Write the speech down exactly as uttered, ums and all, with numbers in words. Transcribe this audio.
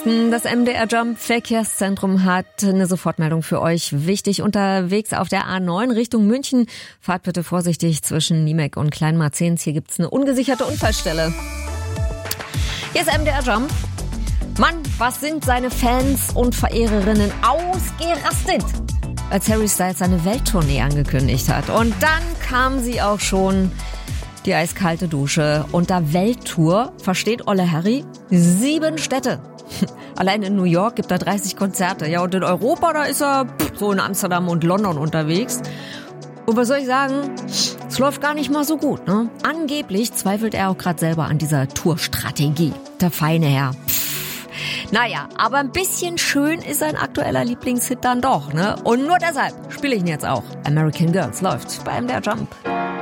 Westen. Das M D R Jump Verkehrszentrum hat eine Sofortmeldung für euch. Wichtig, unterwegs auf der A neun Richtung München. Fahrt bitte vorsichtig zwischen Niemek und Kleinmarzens. Hier gibt's eine ungesicherte Unfallstelle. Hier ist M D R Jump. Mann, was sind seine Fans und Verehrerinnen ausgerastet, als Harry Styles seine Welttournee angekündigt hat. Und dann kam sie auch schon, die eiskalte Dusche. Unter Welttour versteht Olle Harry sieben Städte. Allein in New York gibt er dreißig Konzerte. Ja, und in Europa, da ist er pff, so in Amsterdam und London unterwegs. Und was soll ich sagen? Es läuft gar nicht mal so gut, ne? Angeblich zweifelt er auch gerade selber an dieser Tourstrategie. Der feine Herr. Pff. Naja, aber ein bisschen schön ist sein aktueller Lieblingshit dann doch, ne? Und nur deshalb spiele ich ihn jetzt auch. American Girls läuft bei M D R Jump.